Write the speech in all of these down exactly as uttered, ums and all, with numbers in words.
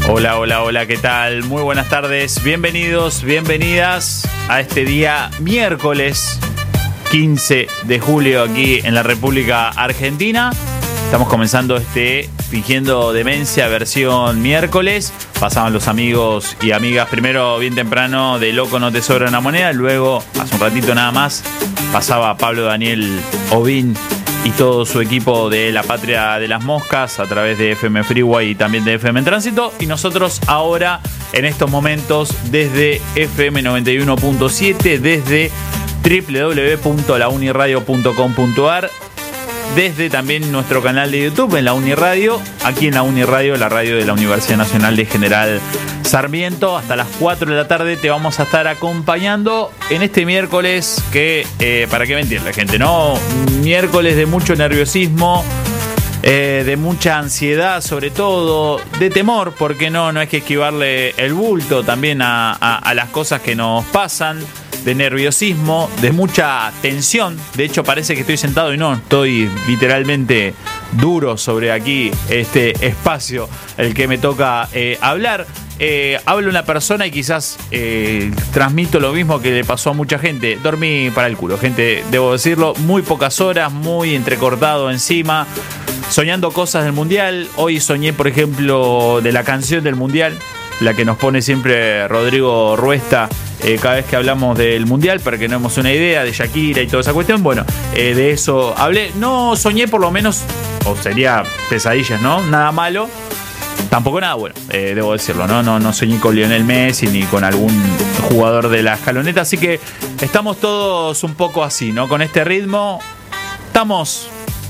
Hola, hola, hola, ¿qué tal? Muy buenas tardes, bienvenidos, bienvenidas a este día miércoles quince de julio aquí en la República Argentina. Estamos comenzando este Fingiendo Demencia versión miércoles. Pasaban los amigos y amigas primero bien temprano de Loco No Te Sobra Una Moneda. Luego, hace un ratito nada más, pasaba Pablo Daniel Ovín y todo su equipo de La Patria de las Moscas a través de F M Freeway y también de F M en Tránsito. Y nosotros ahora, en estos momentos, desde F M noventa y uno punto siete, desde doble u doble u doble u punto la uniradio punto com punto a r, desde también nuestro canal de YouTube en la Uniradio, aquí en la Uniradio, la radio de la Universidad Nacional de General Sarmiento. Hasta las cuatro de la tarde te vamos a estar acompañando en este miércoles que, eh, para qué mentirle, gente, ¿no? Miércoles de mucho nerviosismo, eh, de mucha ansiedad, sobre todo, de temor, porque no, no hay que esquivarle el bulto también a, a, a las cosas que nos pasan, de nerviosismo, de mucha tensión. De hecho, parece que estoy sentado y no, estoy literalmente duro sobre aquí este espacio, el que me toca eh, hablar. Eh, hablo una persona y quizás eh, transmito lo mismo que le pasó a mucha gente. Dormí para el culo, gente, debo decirlo. Muy pocas horas, muy entrecortado encima, soñando cosas del Mundial. Hoy soñé, por ejemplo, de la canción del Mundial, la que nos pone siempre Rodrigo Ruesta eh, cada vez que hablamos del Mundial, para que nos demos una idea de Shakira y toda esa cuestión. Bueno, eh, de eso hablé. No soñé, por lo menos, o sería pesadillas, ¿no? Nada malo, tampoco nada bueno, eh, debo decirlo, ¿no? No, no soñé con Lionel Messi ni con algún jugador de la escaloneta, así que estamos todos un poco así, ¿no? Con este ritmo estamos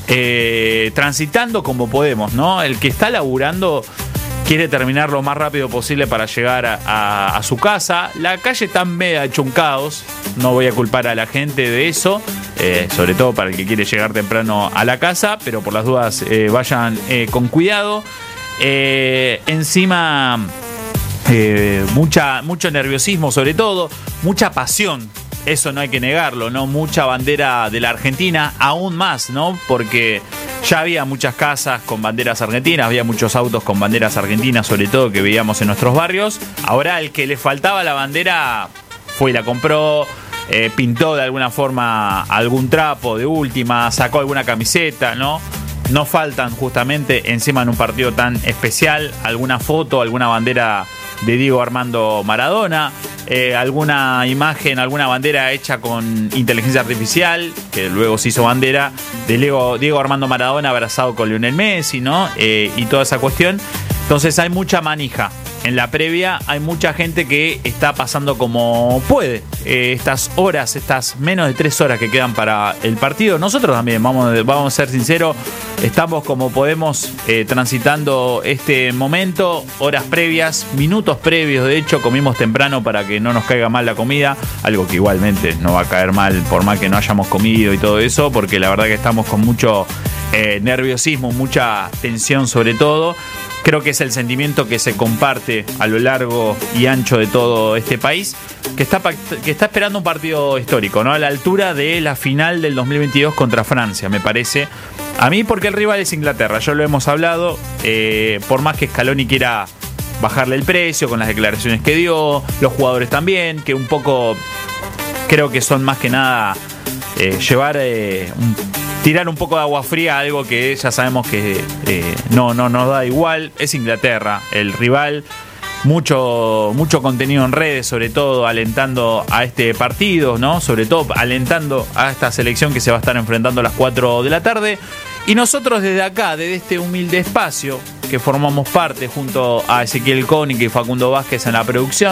eh, transitando como podemos, ¿no? El que está laburando quiere terminar lo más rápido posible para llegar a, a, a su casa. La calle está media hecho un caos. No voy a culpar a la gente de eso, eh, sobre todo para el que quiere llegar temprano a la casa, pero por las dudas eh, vayan eh, con cuidado. Eh, encima, eh, mucha, mucho nerviosismo, sobre todo, mucha pasión. Eso no hay que negarlo, ¿no? Mucha bandera de la Argentina, aún más, ¿no? Porque ya había muchas casas con banderas argentinas, había muchos autos con banderas argentinas, sobre todo, que veíamos en nuestros barrios. Ahora el que le faltaba la bandera fue y la compró, eh, pintó de alguna forma algún trapo de última, sacó alguna camiseta, ¿no? No faltan justamente, encima en un partido tan especial, alguna foto, alguna bandera de Diego Armando Maradona, eh, alguna imagen, alguna bandera hecha con inteligencia artificial, que luego se hizo bandera, de Diego, Diego Armando Maradona abrazado con Lionel Messi, ¿no? Eh, y toda esa cuestión. Entonces hay mucha manija. En la previa hay mucha gente que está pasando como puede eh, estas horas, estas menos de tres horas que quedan para el partido. Nosotros también, vamos, vamos a ser sinceros, estamos como podemos eh, transitando este momento, horas previas, minutos previos. De hecho, comimos temprano para que no nos caiga mal la comida, algo que igualmente no va a caer mal por más que no hayamos comido y todo eso, porque la verdad que estamos con mucho eh, nerviosismo, mucha tensión sobre todo. Creo que es el sentimiento que se comparte a lo largo y ancho de todo este país, que está, que está esperando un partido histórico, ¿no? A la altura de la final del dos mil veintidós contra Francia, me parece. A mí, porque el rival es Inglaterra, ya lo hemos hablado, eh, por más que Scaloni quiera bajarle el precio con las declaraciones que dio, los jugadores también, que un poco creo que son más que nada eh, llevar eh, un tirar un poco de agua fría a algo que ya sabemos que eh, no, no nos da igual. Es Inglaterra el rival. Mucho, mucho contenido en redes, sobre todo alentando a este partido, ¿no? Sobre todo alentando a esta selección que se va a estar enfrentando a las cuatro de la tarde. Y nosotros desde acá, desde este humilde espacio, que formamos parte junto a Ezequiel Koenig y Facundo Vázquez en la producción,